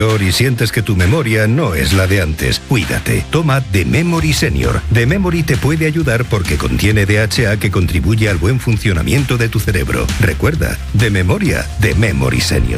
y sientes que tu memoria no es la de antes. Cuídate. Toma The Memory Senior. The Memory te puede ayudar porque contiene DHA que contribuye al buen funcionamiento de tu cerebro. Recuerda, de memoria, The Memory Senior.